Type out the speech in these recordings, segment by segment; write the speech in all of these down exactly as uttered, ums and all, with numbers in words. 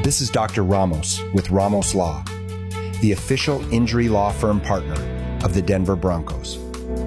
This is Doctor Ramos with Ramos Law, the official injury law firm partner of the Denver Broncos.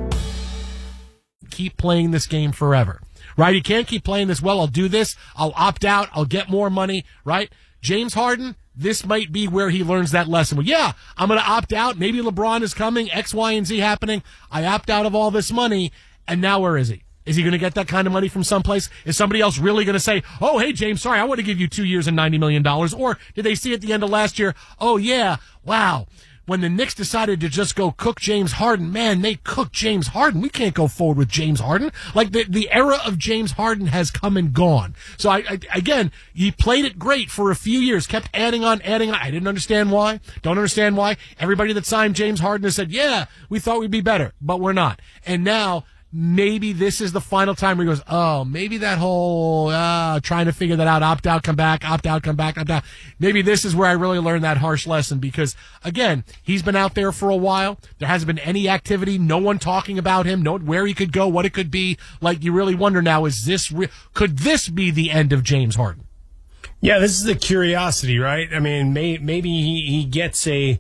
Keep playing this game forever, right? You can't keep playing this, well, I'll do this, I'll opt out, I'll get more money, right? James Harden, this might be where he learns that lesson. Well, yeah, I'm going to opt out. Maybe LeBron is coming, X, Y, and Z happening. I opt out of all this money, and now where is he? Is he going to get that kind of money from someplace? Is somebody else really going to say, oh, hey, James, sorry, I want to give you two years and ninety million dollars? Or did they see at the end of last year, oh, yeah, wow, when the Knicks decided to just go cook James Harden, man, they cooked James Harden. We can't go forward with James Harden. Like, the, the era of James Harden has come and gone. So, I, I again, he played it great for a few years, kept adding on, adding on. I didn't understand why. Don't understand why. Everybody that signed James Harden has said, yeah, we thought we'd be better, but we're not. And now, maybe this is the final time where he goes, oh, maybe that whole uh, trying to figure that out, opt out, come back, opt out, come back, opt out. Maybe this is where I really learned that harsh lesson because, again, he's been out there for a while. There hasn't been any activity, no one talking about him, no where he could go, what it could be. Like, you really wonder now, is this re- could this be the end of James Harden? Yeah, this is a curiosity, right? I mean, may, maybe he, he gets a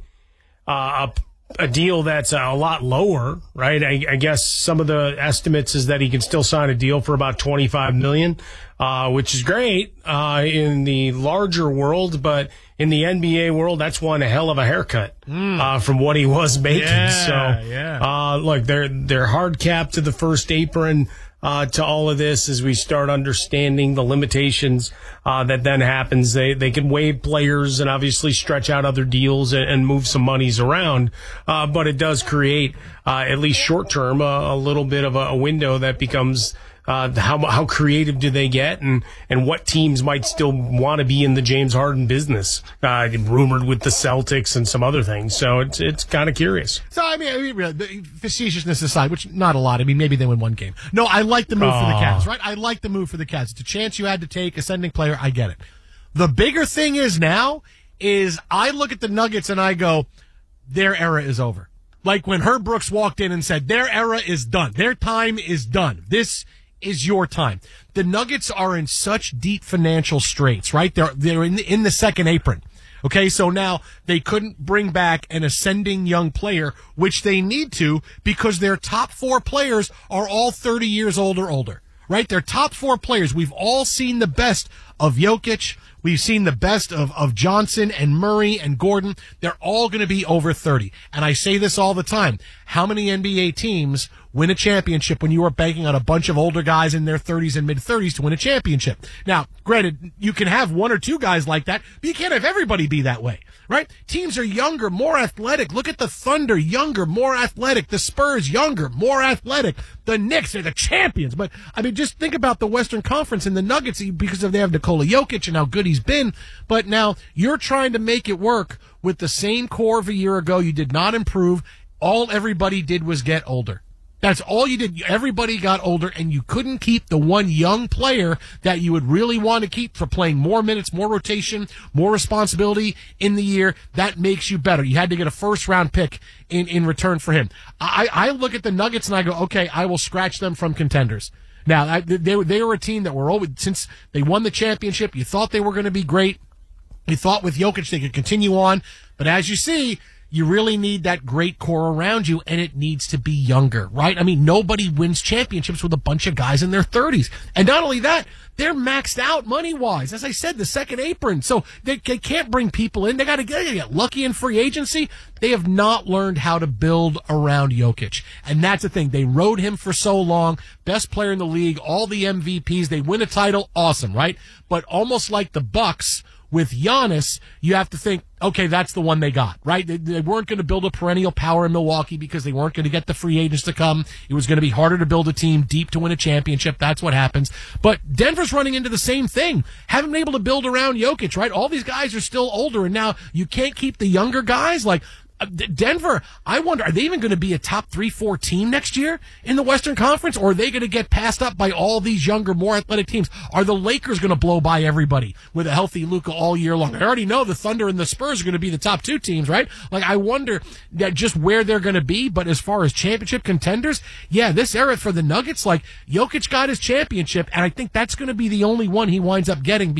uh, a a deal that's a lot lower, right? I, I guess some of the estimates is that he can still sign a deal for about twenty-five million dollars, uh, which is great uh, in the larger world, but in the N B A world, that's one hell of a haircut mm. uh, from what he was making. Yeah, so, yeah. Uh, look, they're they're hard capped to the first apron. Uh, to all of this, as we start understanding the limitations uh, that then happens, they they can waive players and obviously stretch out other deals and, and move some monies around. Uh, but it does create, uh, at least short term, a, a little bit of a, a window that becomes uh, how how creative do they get, and and what teams might still want to be in the James Harden business. Uh, rumored with the Celtics and some other things, so it's it's kind of curious. So I mean, I mean really, the facetiousness aside, which not a lot. I mean, maybe they win one game. No, I like the move oh. for the Cavs, right? I like the move for the Cavs. It's a chance you had to take, ascending player. I get it. The bigger thing is now is I look at the Nuggets and I go, their era is over. Like when Herb Brooks walked in and said, their era is done. Their time is done. This is your time. The Nuggets are in such deep financial straits, right? They're they're in the, in the second apron. Okay, so now they couldn't bring back an ascending young player, which they need to because their top four players are all thirty years old or older, right? Their top four players. We've all seen the best of Jokic. We've seen the best of, of Johnson and Murray and Gordon. They're all going to be over thirty. And I say this all the time. How many N B A teams win a championship when you are banking on a bunch of older guys in their thirties and mid-thirties to win a championship? Now, granted, you can have one or two guys like that, but you can't have everybody be that way, right? Teams are younger, more athletic. Look at the Thunder, younger, more athletic. The Spurs, younger, more athletic. The Knicks are the champions. But, I mean, just think about the Western Conference and the Nuggets because of they have Nikola Jokic and how good he's been. But now you're trying to make it work with the same core of a year ago. You did not improve. All everybody did was get older. That's all you did. Everybody got older, and you couldn't keep the one young player that you would really want to keep for playing more minutes, more rotation, more responsibility in the year. That makes you better. You had to get a first-round pick in, in return for him. I, I look at the Nuggets, and I go, okay, I will scratch them from contenders. Now, I, they, they were a team that were always, since they won the championship, you thought they were going to be great. You thought with Jokic they could continue on. But as you see, you really need that great core around you, and it needs to be younger, right? I mean, nobody wins championships with a bunch of guys in their thirties. And not only that, they're maxed out money-wise. As I said, the second apron. So they, they can't bring people in. They got to get lucky in free agency. They have not learned how to build around Jokic. And that's the thing. They rode him for so long. Best player in the league, all the M V Ps. They win a title. Awesome, right? But almost like the Bucks, with Giannis, you have to think, okay, that's the one they got, right? They, they weren't going to build a perennial power in Milwaukee because they weren't going to get the free agents to come. It was going to be harder to build a team deep to win a championship. That's what happens. But Denver's running into the same thing. Haven't been able to build around Jokic, right? All these guys are still older, and now you can't keep the younger guys. Like, Denver, I wonder, are they even going to be a top three, four team next year in the Western Conference, or are they going to get passed up by all these younger, more athletic teams? Are the Lakers going to blow by everybody with a healthy Luka all year long? I already know the Thunder and the Spurs are going to be the top two teams, right? Like, I wonder that just where they're going to be, but as far as championship contenders, yeah, this era for the Nuggets, like, Jokic got his championship, and I think that's going to be the only one he winds up getting.